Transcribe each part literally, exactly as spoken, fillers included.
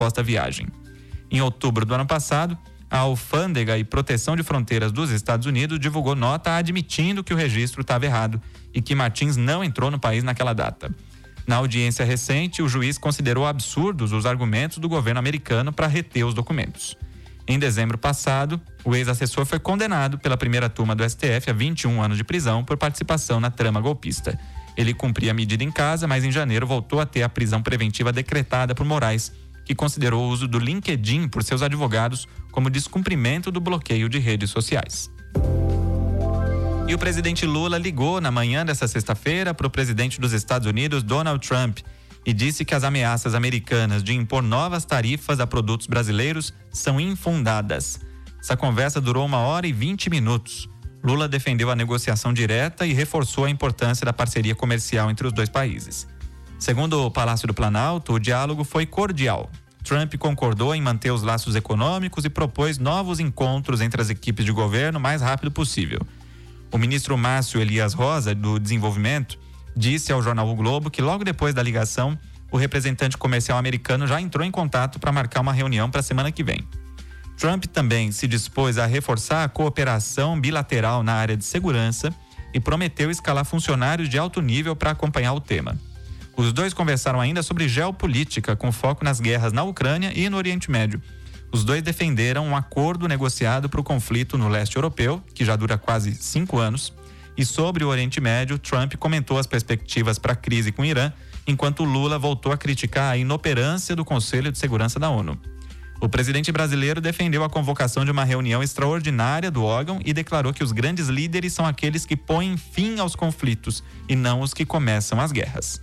suposta viagem. Em outubro do ano passado, a Alfândega e Proteção de Fronteiras dos Estados Unidos divulgou nota admitindo que o registro estava errado e que Martins não entrou no país naquela data. Na audiência recente, o juiz considerou absurdos os argumentos do governo americano para reter os documentos. Em dezembro passado, o ex-assessor foi condenado pela primeira turma do S T F a vinte e um anos de prisão por participação na trama golpista. Ele cumpria a medida em casa, mas em janeiro voltou a ter a prisão preventiva decretada por Moraes, que considerou o uso do LinkedIn por seus advogados como descumprimento do bloqueio de redes sociais. E o presidente Lula ligou na manhã desta sexta-feira para o presidente dos Estados Unidos, Donald Trump, e disse que as ameaças americanas de impor novas tarifas a produtos brasileiros são infundadas. Essa conversa durou uma hora e vinte minutos. Lula defendeu a negociação direta e reforçou a importância da parceria comercial entre os dois países. Segundo o Palácio do Planalto, o diálogo foi cordial. Trump concordou em manter os laços econômicos e propôs novos encontros entre as equipes de governo o mais rápido possível. O ministro Márcio Elias Rosa, do Desenvolvimento, disse ao jornal O Globo que logo depois da ligação, o representante comercial americano já entrou em contato para marcar uma reunião para a semana que vem. Trump também se dispôs a reforçar a cooperação bilateral na área de segurança e prometeu escalar funcionários de alto nível para acompanhar o tema. Os dois conversaram ainda sobre geopolítica, com foco nas guerras na Ucrânia e no Oriente Médio. Os dois defenderam um acordo negociado para o conflito no leste europeu, que já dura quase cinco anos. E sobre o Oriente Médio, Trump comentou as perspectivas para a crise com o Irã, enquanto Lula voltou a criticar a inoperância do Conselho de Segurança da ONU. O presidente brasileiro defendeu a convocação de uma reunião extraordinária do órgão e declarou que os grandes líderes são aqueles que põem fim aos conflitos e não os que começam as guerras.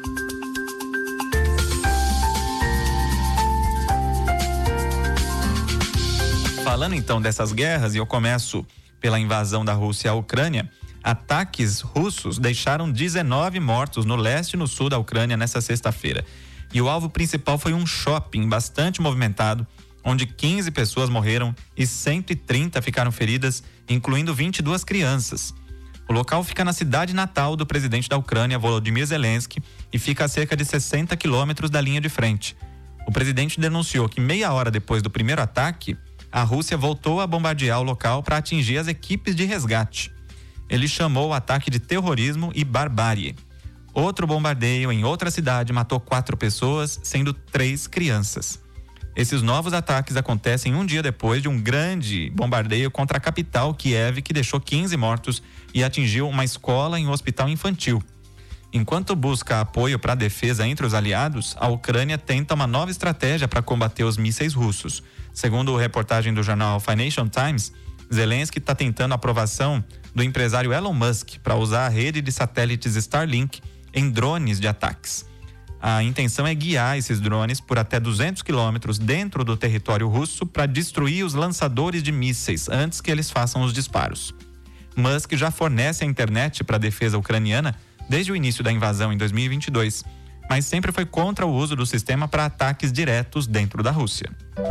Falando então dessas guerras, e eu começo pela invasão da Rússia à Ucrânia, ataques russos deixaram dezenove mortos no leste e no sul da Ucrânia nesta sexta-feira. E o alvo principal foi um shopping bastante movimentado, onde quinze pessoas morreram e cento e trinta ficaram feridas, incluindo vinte e duas crianças. O local fica na cidade natal do presidente da Ucrânia, Volodymyr Zelensky, e fica a cerca de sessenta quilômetros da linha de frente. O presidente denunciou que meia hora depois do primeiro ataque, a Rússia voltou a bombardear o local para atingir as equipes de resgate. Ele chamou o ataque de terrorismo e barbárie. Outro bombardeio em outra cidade matou quatro pessoas, sendo três crianças. Esses novos ataques acontecem um dia depois de um grande bombardeio contra a capital, Kiev, que deixou quinze mortos e atingiu uma escola e um hospital infantil. Enquanto busca apoio para a defesa entre os aliados, a Ucrânia tenta uma nova estratégia para combater os mísseis russos. Segundo a reportagem do jornal Financial Times, Zelensky está tentando a aprovação do empresário Elon Musk para usar a rede de satélites Starlink em drones de ataques. A intenção é guiar esses drones por até duzentos quilômetros dentro do território russo para destruir os lançadores de mísseis antes que eles façam os disparos. Musk já fornece a internet para a defesa ucraniana desde o início da invasão em dois mil e vinte e dois, mas sempre foi contra o uso do sistema para ataques diretos dentro da Rússia.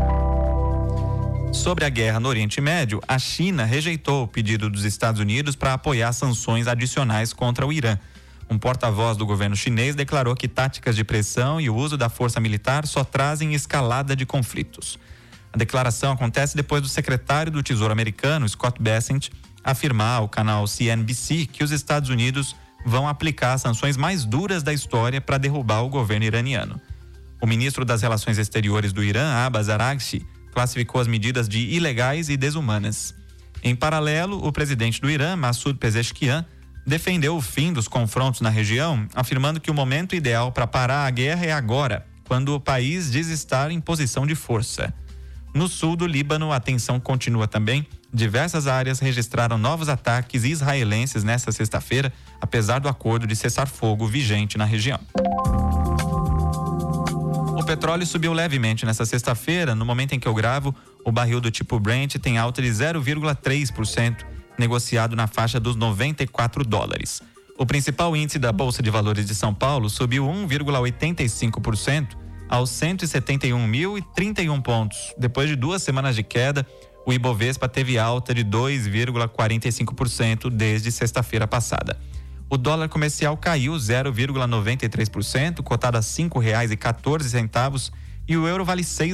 Sobre a guerra no Oriente Médio, a China rejeitou o pedido dos Estados Unidos para apoiar sanções adicionais contra o Irã. Um porta-voz do governo chinês declarou que táticas de pressão e o uso da força militar só trazem escalada de conflitos. A declaração acontece depois do secretário do Tesouro americano, Scott Bessent, afirmar ao canal C N B C que os Estados Unidos vão aplicar as sanções mais duras da história para derrubar o governo iraniano. O ministro das Relações Exteriores do Irã, Abbas Araghchi, classificou as medidas de ilegais e desumanas. Em paralelo, o presidente do Irã, Massoud Pezeshkian, defendeu o fim dos confrontos na região, afirmando que o momento ideal para parar a guerra é agora, quando o país diz estar em posição de força. No sul do Líbano, a tensão continua também. Diversas áreas registraram novos ataques israelenses nesta sexta-feira, apesar do acordo de cessar-fogo vigente na região. O petróleo subiu levemente nesta sexta-feira. No momento em que eu gravo, o barril do tipo Brent tem alta de zero vírgula três por cento, negociado na faixa dos noventa e quatro dólares. O principal índice da Bolsa de Valores de São Paulo subiu um vírgula oitenta e cinco por cento aos cento e setenta e um mil e trinta e um pontos. Depois de duas semanas de queda, o Ibovespa teve alta de dois vírgula quarenta e cinco por cento desde sexta-feira passada. O dólar comercial caiu zero vírgula noventa e três por cento, cotado a cinco reais e quatorze centavos, e o euro vale seis